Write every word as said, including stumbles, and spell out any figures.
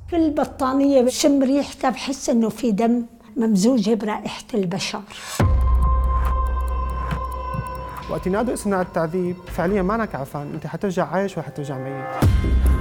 في البطانية بشم ريحتها بحس إنه في دم ممزوجة برائحة البشر. وقت ينادوا اسمنا على التعذيب فعليا ما أنا كعفان، أنت حترجع عايش وحترجع ميت.